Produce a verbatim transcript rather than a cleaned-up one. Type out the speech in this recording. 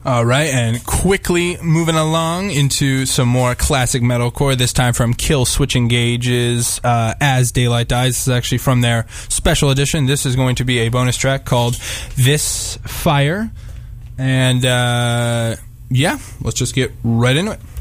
All right, and quickly moving along into some more classic metalcore, this time from Kill Switch Engage's uh, As Daylight Dies. This is actually from their special edition. This is going to be a bonus track called This Fire. And, uh, yeah, let's just get right into it.